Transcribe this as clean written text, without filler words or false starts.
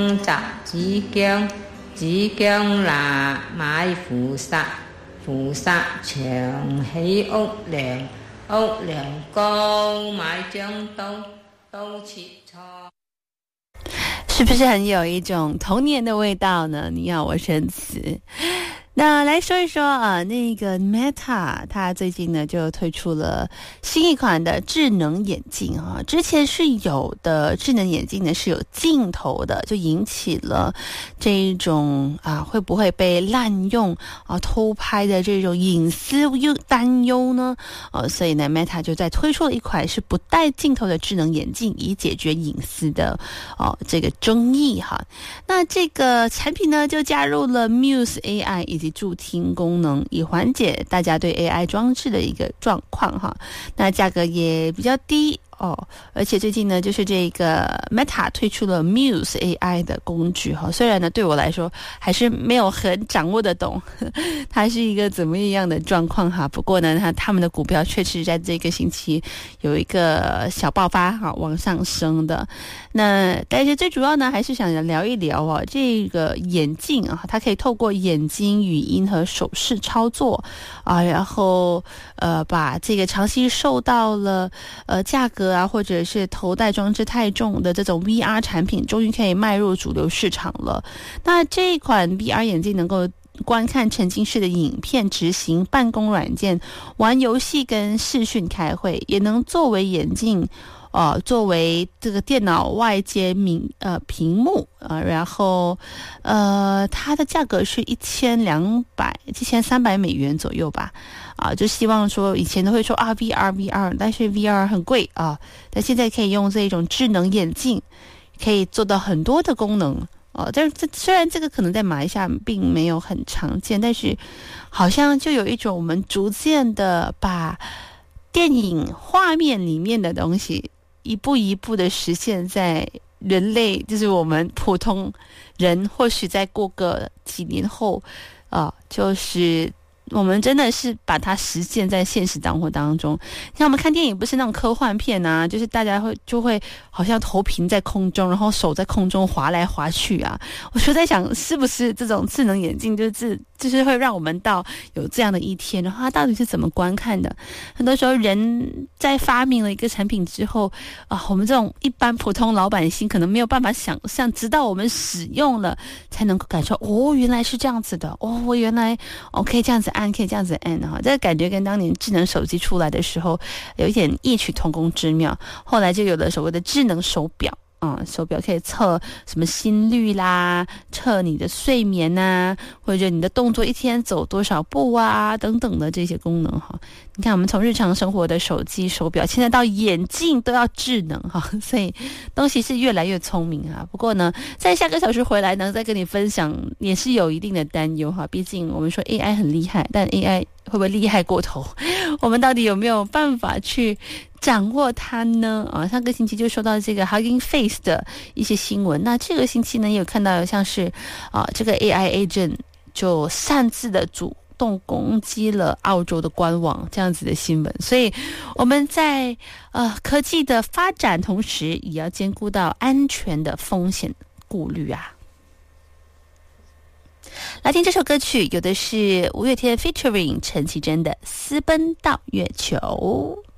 子拿買菩薩長起屋梁高買張刀切菜。 是不是很有一种童年的味道呢？你要我生词。那来说一说那个 Meta 它最近呢就推出了新一款的智能眼镜之前是有的智能眼镜呢是有镜头的，就引起了这一种会不会被滥用偷拍的这种隐私担忧呢？所以呢 Meta 就在推出了一款是不带镜头的智能眼镜，以解决隐私的这个争议哈。那这个产品呢就加入了 Muse AI 以及助听功能，以缓解大家对 AI 装置的一个状况哈。那价格也比较低而且最近呢就是这个 Meta 推出了 Muse AI 的工具虽然呢对我来说还是没有很掌握得懂它是一个怎么样的状况哈。不过呢他们的股票确实在这个星期有一个小爆发往上升的。那但是最主要呢还是想聊一聊这个眼镜它可以透过眼睛、语音和手势操作然后把这个长期受到了价格或者是头戴装置太重的这种 VR 产品终于可以迈入主流市场了。那这一款 VR 眼镜能够观看沉浸式的影片、执行办公软件、玩游戏跟视讯开会，也能作为眼镜作为这个电脑外接屏幕然后它的价格是$1300左右吧就希望说以前都会说VR， 但是 VR 很贵但现在可以用这种智能眼镜可以做到很多的功能但是虽然这个可能在马来西亚并没有很常见，但是好像就有一种我们逐渐的把电影画面里面的东西一步一步的实现在人类，就是我们普通人或许在过个几年后就是我们真的是把它实现在现实生活当中。像我们看电影不是那种科幻片就是大家就会好像头平在空中，然后手在空中滑来滑去我就在想是不是这种智能眼镜就是会让我们到有这样的一天，然后它到底是怎么观看的。很多时候人在发明了一个产品之后我们这种一般普通老百姓可能没有办法想象，直到我们使用了才能够感受原来是这样子的我原来可以这样子按，可以这样子按这个感觉跟当年智能手机出来的时候有一点异曲同工之妙。后来就有了所谓的智能手表手表可以测什么心率啦，测你的睡眠或者你的动作一天走多少步等等的这些功能你看我们从日常生活的手机、手表，现在到眼镜都要智能所以东西是越来越聪明不过呢，在下个小时回来呢，再跟你分享也是有一定的担忧毕竟我们说 AI 很厉害，但 AI 会不会厉害过头？我们到底有没有办法去掌握它呢？上个星期就收到这个 Hugging Face 的一些新闻，那这个星期呢也有看到像是这个 AI agent 就擅自的主动攻击了澳洲的官网这样子的新闻。所以我们在科技的发展同时也要兼顾到安全的风险顾虑来听这首歌曲，有的是五月天 featuring 陈绮贞的《私奔到月球》。